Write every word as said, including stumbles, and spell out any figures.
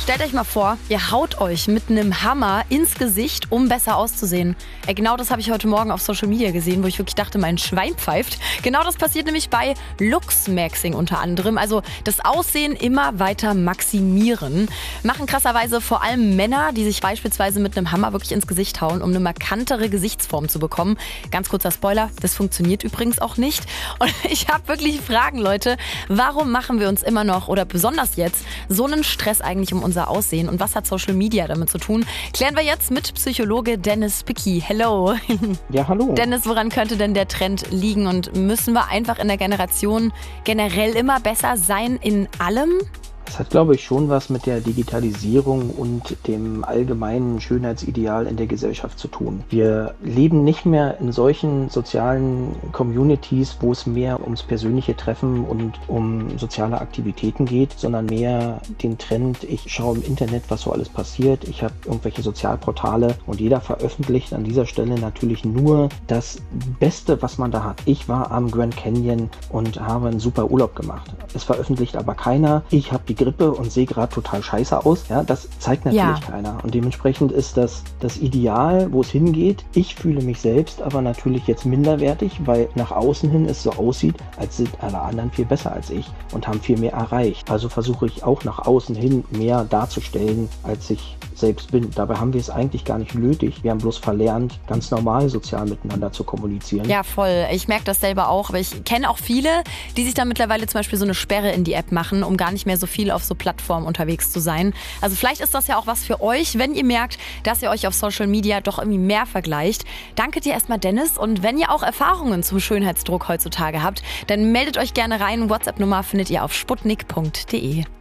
Stellt euch mal vor, ihr haut euch mit einem Hammer ins Gesicht, um besser auszusehen. Äh, genau das habe ich heute Morgen auf Social Media gesehen, wo ich wirklich dachte, mein Schwein pfeift. Genau das passiert nämlich bei Luxmaxing unter anderem. Also das Aussehen immer weiter maximieren. Machen krasserweise vor allem Männer, die sich beispielsweise mit einem Hammer wirklich ins Gesicht hauen, um eine markantere Gesichtsform zu bekommen. Ganz kurzer Spoiler, das funktioniert übrigens auch nicht. Und ich habe wirklich Fragen, Leute. Warum machen wir uns immer noch oder besonders jetzt so einen Stress eigentlich um unser Aussehen? Und was hat Social Media damit zu tun? Klären wir jetzt mit Psychologe Dennis Picky. Hello. Ja, hallo. Dennis, woran könnte denn der Trend liegen? Und müssen wir einfach in der Generation generell immer besser sein in allem? Das hat, glaube ich, schon was mit der Digitalisierung und dem allgemeinen Schönheitsideal in der Gesellschaft zu tun. Wir leben nicht mehr in solchen sozialen Communities, wo es mehr ums persönliche Treffen und um soziale Aktivitäten geht, sondern mehr den Trend, ich schaue im Internet, was so alles passiert. Ich habe irgendwelche Sozialportale und jeder veröffentlicht an dieser Stelle natürlich nur das Beste, was man da hat. Ich war am Grand Canyon und habe einen super Urlaub gemacht. Es veröffentlicht aber keiner. Ich habe die Grippe und sehe gerade total scheiße aus. Ja, das zeigt natürlich ja keiner. Und dementsprechend ist das das Ideal, wo es hingeht. Ich fühle mich selbst aber natürlich jetzt minderwertig, weil nach außen hin es so aussieht, als sind alle anderen viel besser als ich und haben viel mehr erreicht. Also versuche ich auch nach außen hin mehr darzustellen, als ich selbst bin. Dabei haben wir es eigentlich gar nicht nötig. Wir haben bloß verlernt, ganz normal sozial miteinander zu kommunizieren. Ja, voll. Ich merke das selber auch. Aber ich kenne auch viele, die sich da mittlerweile zum Beispiel so eine Sperre in die App machen, um gar nicht mehr so viel auf so Plattformen unterwegs zu sein. Also vielleicht ist das ja auch was für euch, wenn ihr merkt, dass ihr euch auf Social Media doch irgendwie mehr vergleicht. Danke dir erstmal, Dennis. Und wenn ihr auch Erfahrungen zum Schönheitsdruck heutzutage habt, dann meldet euch gerne rein. WhatsApp-Nummer findet ihr auf sputnik punkt de.